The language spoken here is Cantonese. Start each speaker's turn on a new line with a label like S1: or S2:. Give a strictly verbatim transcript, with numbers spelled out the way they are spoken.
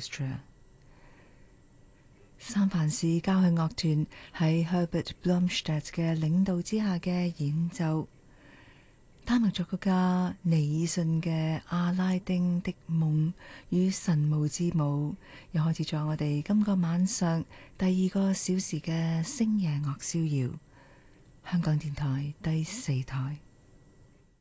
S1: Orchestra。三藩市交響樂團喺 Herbert Blomstedt 嘅領導之下嘅演奏，丹麥作曲家尼爾遜嘅《阿拉丁的夢與神巫之舞》，又開始咗我哋今個晚上第二個小時嘅星夜樂逍遙，香港電台第四台。